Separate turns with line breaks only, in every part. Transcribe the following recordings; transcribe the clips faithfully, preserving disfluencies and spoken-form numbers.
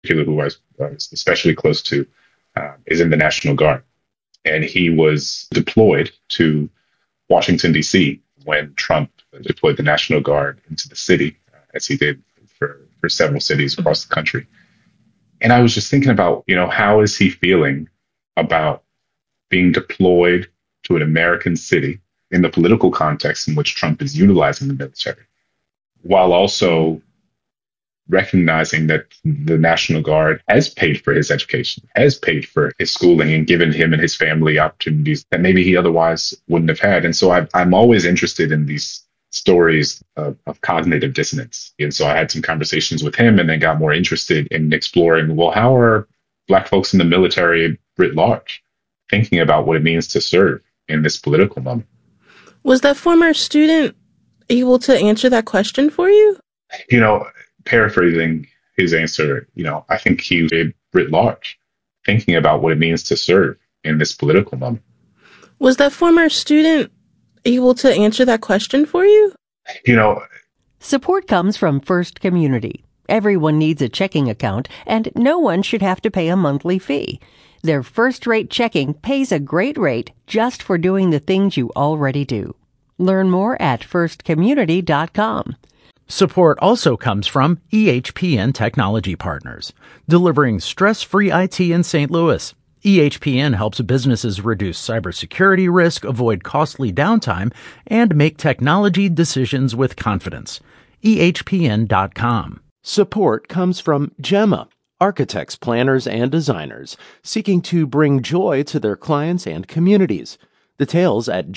particular who I was, I was especially close to, uh, is in the National Guard. And he was deployed to Washington, D C when Trump deployed the National Guard into the city, uh, as he did for, for several cities across the country. And I was just thinking about, you know, how is he feeling about being deployed to an American city in the political context in which Trump is utilizing the military, while also recognizing that the National Guard has paid for his education, has paid for his schooling, and given him and his family opportunities that maybe he otherwise wouldn't have had. And so I, I'm always interested in these stories of, of cognitive dissonance. And so I had some conversations with him and then got more interested in exploring, well, how are Black folks in the military writ large thinking about what it means to serve in this political moment?
Was that former student able to answer that question for you?
You know, paraphrasing his answer, you know, I think he did writ large thinking about what it means to serve in this political moment.
Was that former student able to answer that question for you?
You know,
support comes from First Community. Everyone needs a checking account, and no one should have to pay a monthly fee. Their first-rate checking pays a great rate just for doing the things you already do. Learn more at first community dot com.
Support also comes from E H P N Technology Partners, delivering stress-free I T in Saint Louis. E H P N helps businesses reduce cybersecurity risk, avoid costly downtime, and make technology decisions with confidence. E H P N dot com.
Support comes from Gemma, architects, planners, and designers seeking to bring joy to their clients and communities. Details at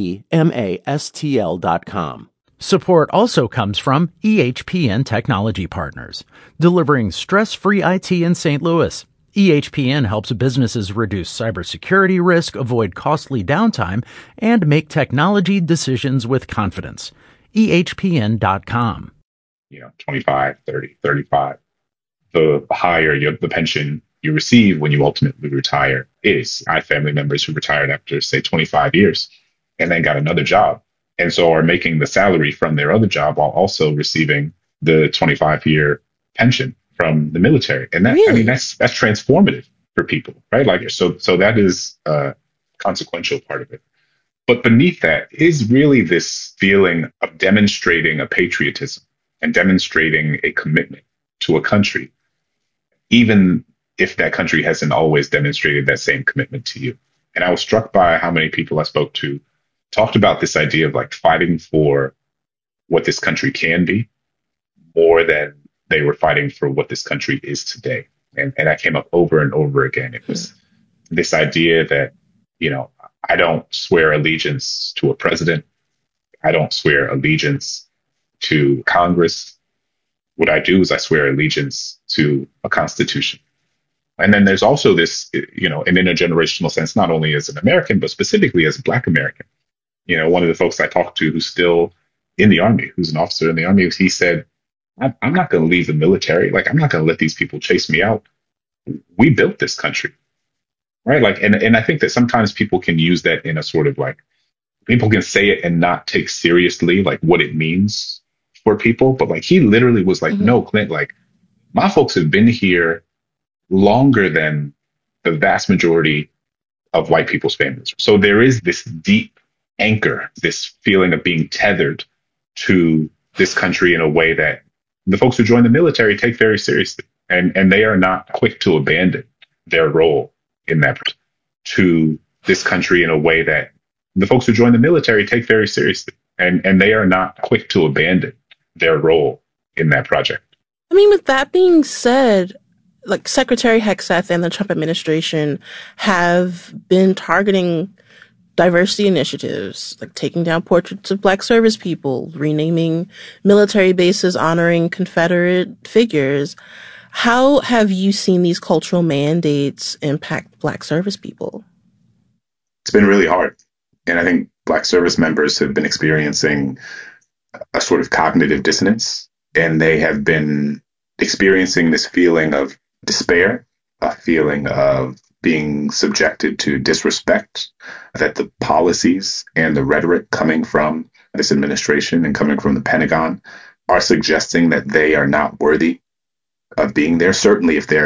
gemastl dot com.
Support also comes from E H P N Technology Partners, delivering stress-free I T in Saint Louis. E H P N helps businesses reduce cybersecurity risk, avoid costly downtime, and make technology decisions with confidence. E H P N dot com.
You know, twenty-five, thirty, thirty-five, the higher your, the pension you receive when you ultimately retire is. I have family members who retired after, say, twenty-five years and then got another job. And so are making the salary from their other job while also receiving the twenty-five year pension from the military. And that, really? I mean, that's, that's transformative for people, right? Like, so, so that is a consequential part of it. But beneath that is really this feeling of demonstrating a patriotism and demonstrating a commitment to a country, even if that country hasn't always demonstrated that same commitment to you. And I was struck by how many people I spoke to talked about this idea of like fighting for what this country can be more than they were fighting for what this country is today. And, and that came up over and over again. It was this idea that, you know, I don't swear allegiance to a president. I don't swear allegiance to Congress. What I do is I swear allegiance to a constitution. And then there's also this, you know, an intergenerational sense, not only as an American, but specifically as a Black American. You know, one of the folks I talked to who's still in the Army, who's an officer in the Army, he said, I'm not going to leave the military. Like, I'm not going to let these people chase me out. We built this country, right? Like, and, and I think that sometimes people can use that in a sort of like, people can say it and not take seriously, like what it means for people. But like, he literally was like, mm-hmm. no, Clint, like my folks have been here longer than the vast majority of white people's families. So there is this deep anchor, this feeling of being tethered to this country in a way that the folks who join the military take very seriously. And, and they are not quick to abandon their role in that to this country in a way that the folks who join the military take very seriously. And, and they are not quick to abandon their role in that project.
I mean, with that being said, like Secretary Hegseth and the Trump administration have been targeting diversity initiatives, like taking down portraits of Black service people, renaming military bases honoring Confederate figures. How have you seen these cultural mandates impact Black service people?
It's been really hard. And I think Black service members have been experiencing a sort of cognitive dissonance, and they have been experiencing this feeling of despair, a feeling of being subjected to disrespect, that the policies and the rhetoric coming from this administration and coming from the Pentagon are suggesting that they are not worthy
of being there. Certainly, if they're